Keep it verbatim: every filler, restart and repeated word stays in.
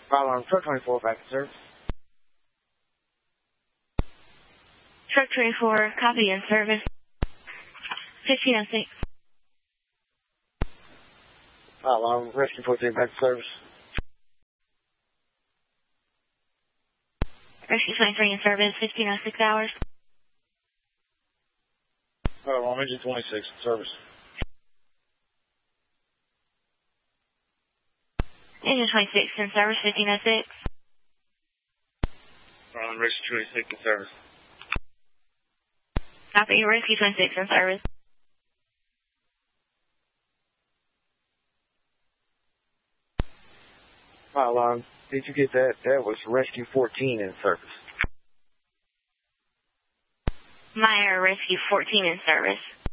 Fire alarm, truck twenty-four, back in service. Truck twenty-four, copy in service. fifteen oh six. Fire alarm, rescue fourteen, back in service. Rescue twenty-three in service, fifteen oh six hours. Fire alarm, engine twenty-six in service. Engine twenty-six in service, fifteen oh six. Fire alarm, rescue twenty-six in service. Copy, rescue twenty-six in service. Fire alarm, did you get that? That was rescue fourteen in service. Meyer, rescue fourteen in service.